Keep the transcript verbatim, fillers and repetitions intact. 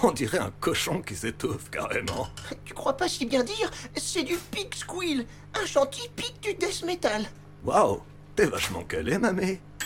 On dirait un cochon qui s'étouffe, carrément. Tu crois pas si bien dire? C'est du pig squeal, un chant typique du death metal. Waouh, t'es vachement calé, mamie.